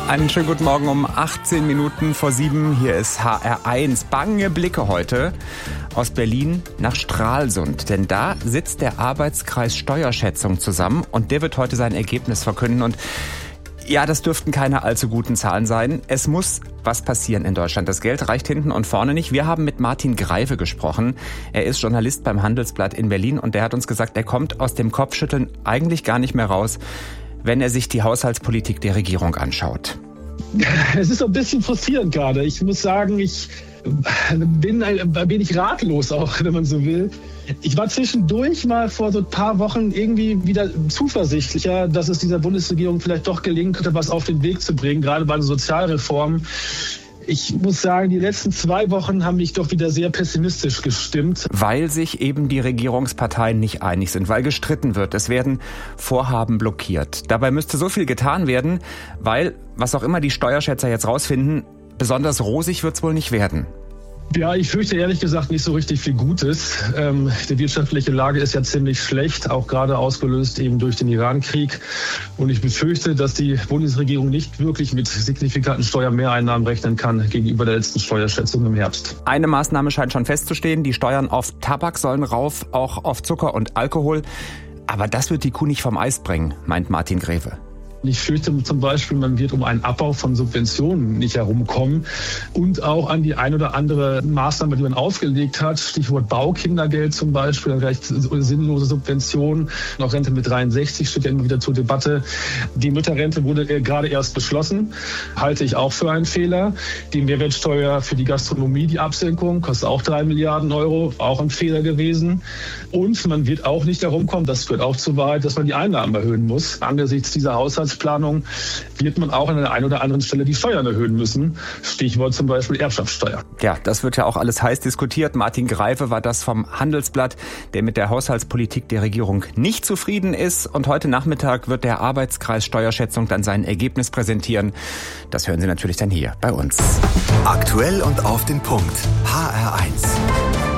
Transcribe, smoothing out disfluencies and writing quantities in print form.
Einen schönen guten Morgen um 18 Minuten vor 7. Hier ist HR1. Bange Blicke heute aus Berlin nach Stralsund. Denn da sitzt der Arbeitskreis Steuerschätzung zusammen und der wird heute sein Ergebnis verkünden. Und ja, das dürften keine allzu guten Zahlen sein. Es muss was passieren in Deutschland. Das Geld reicht hinten und vorne nicht. Wir haben mit Martin Greive gesprochen. Er ist Journalist beim Handelsblatt in Berlin und der hat uns gesagt, er kommt aus dem Kopfschütteln eigentlich gar nicht mehr raus, wenn er sich die Haushaltspolitik der Regierung anschaut. Es ist so ein bisschen frustrierend gerade. Ich muss sagen, ich bin ein wenig ratlos auch, wenn man so will. Ich war zwischendurch mal vor so ein paar Wochen irgendwie wieder zuversichtlicher, dass es dieser Bundesregierung vielleicht doch gelingen könnte, was auf den Weg zu bringen, gerade bei den Sozialreformen. Ich muss sagen, die letzten 2 Wochen haben mich doch wieder sehr pessimistisch gestimmt. Weil sich eben die Regierungsparteien nicht einig sind, weil gestritten wird. Es werden Vorhaben blockiert. Dabei müsste so viel getan werden, weil, was auch immer die Steuerschätzer jetzt rausfinden, besonders rosig wird's wohl nicht werden. Ja, ich fürchte ehrlich gesagt nicht so richtig viel Gutes. Die wirtschaftliche Lage ist ja ziemlich schlecht, auch gerade ausgelöst eben durch den Iran-Krieg. Und ich befürchte, dass die Bundesregierung nicht wirklich mit signifikanten Steuermehreinnahmen rechnen kann gegenüber der letzten Steuerschätzung im Herbst. Eine Maßnahme scheint schon festzustehen. Die Steuern auf Tabak sollen rauf, auch auf Zucker und Alkohol. Aber das wird die Kuh nicht vom Eis bringen, meint Martin Greive. Ich fürchte zum Beispiel, man wird um einen Abbau von Subventionen nicht herumkommen und auch an die ein oder andere Maßnahme, die man aufgelegt hat, Stichwort Baukindergeld zum Beispiel, recht sinnlose Subventionen, noch Rente mit 63 steht ja immer wieder zur Debatte. Die Mütterrente wurde gerade erst beschlossen, halte ich auch für einen Fehler. Die Mehrwertsteuer für die Gastronomie, die Absenkung, kostet auch 3 Milliarden Euro, auch ein Fehler gewesen. Und man wird auch nicht herumkommen, das gehört auch zur Wahrheit, dass man die Einnahmen erhöhen muss. Angesichts dieser Haushaltsplanung wird man auch an der einen oder anderen Stelle die Steuern erhöhen müssen. Stichwort zum Beispiel Erbschaftssteuer. Ja, das wird ja auch alles heiß diskutiert. Martin Greive war das vom Handelsblatt, der mit der Haushaltspolitik der Regierung nicht zufrieden ist. Und heute Nachmittag wird der Arbeitskreis Steuerschätzung dann sein Ergebnis präsentieren. Das hören Sie natürlich dann hier bei uns. Aktuell und auf den Punkt. HR1.